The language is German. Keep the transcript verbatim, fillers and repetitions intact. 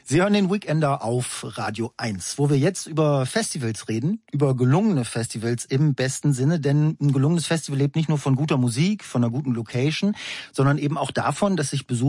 Sie hören den Weekender auf Radio eins, wo wir jetzt über Festivals reden, über gelungene Festivals im besten Sinne, denn ein gelungenes Festival lebt nicht nur von guter Musik, von einer guten Location, sondern eben auch davon, dass sich Besucher